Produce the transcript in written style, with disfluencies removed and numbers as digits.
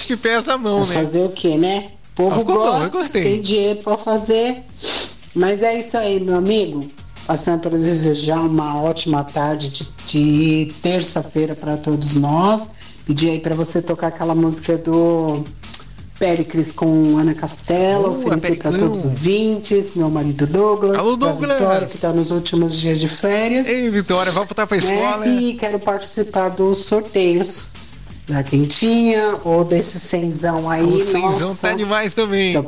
que pesa a mão, Mas né? fazer o quê, né? O povo ficou bom, eu gosta, gostei. tem dinheiro pra fazer. Mas é isso aí, meu amigo. Passando para desejar uma ótima tarde de terça-feira para todos nós. Pedir aí para você tocar aquela música do Péricles com Ana Castela, oferecer para Periclão. todos os ouvintes, meu marido Douglas, Alô, pra Douglas. Vitória, que está nos últimos dias de férias. Ei, Vitória, vai voltar pra escola. Né? E quero participar dos sorteios da Quentinha ou desse cenzão aí. O cenzão nossa. tá demais também. Então,